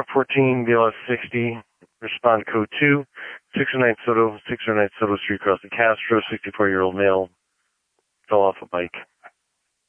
14, BLS 60, respond code 2, 609 Soto Street, across the Castro, 64-year-old male, fell off a bike.